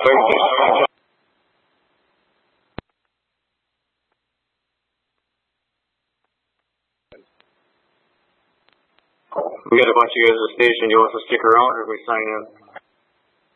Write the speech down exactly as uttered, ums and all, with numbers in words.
We got a bunch of you guys at the station. Do you want us to stick around or we sign in?